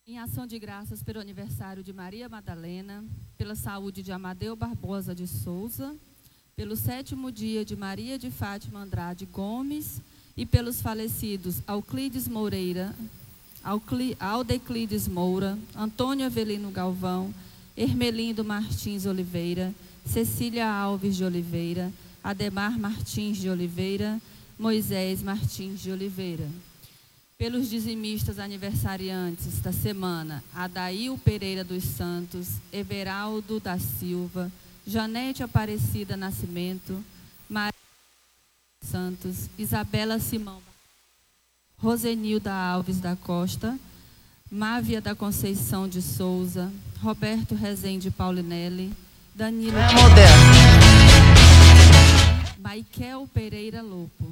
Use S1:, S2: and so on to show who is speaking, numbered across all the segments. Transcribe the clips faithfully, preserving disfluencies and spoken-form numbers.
S1: Em ação de graças pelo aniversário de Maria Madalena, pela saúde de Amadeu Barbosa de Souza, pelo sétimo dia de Maria de Fátima Andrade Gomes e pelos falecidos Alclides Moreira, Alcli, Aldeclides Moura, Antônio Avelino Galvão, Hermelindo Martins Oliveira, Cecília Alves de Oliveira, Ademar Martins de Oliveira, Moisés Martins de Oliveira. Pelos dizimistas aniversariantes da semana, Adail Pereira dos Santos, Everaldo da Silva, Janete Aparecida Nascimento, Maria Santos, Isabela Simão, Rosenilda Alves da Costa, Mávia da Conceição de Souza, Roberto Rezende Paulinelli, Danilo é Maikel Pereira Lopo.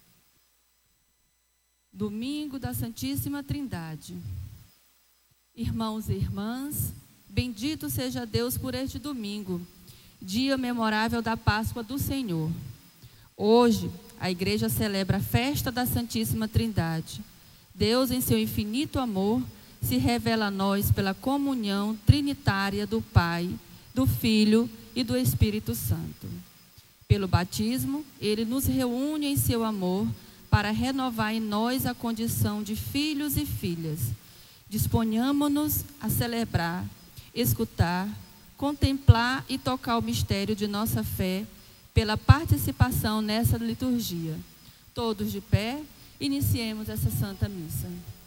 S1: Domingo da Santíssima Trindade. Irmãos e irmãs, bendito seja Deus por este domingo, dia memorável da Páscoa do Senhor. Hoje, a Igreja celebra a festa da Santíssima Trindade. Deus, em seu infinito amor, se revela a nós pela comunhão trinitária do Pai, do Filho e do Espírito Santo. Pelo batismo, Ele nos reúne em seu amor para renovar em nós a condição de filhos e filhas. Disponhamo-nos a celebrar, escutar, contemplar e tocar o mistério de nossa fé pela participação nessa liturgia. Todos de pé, iniciemos essa Santa Missa.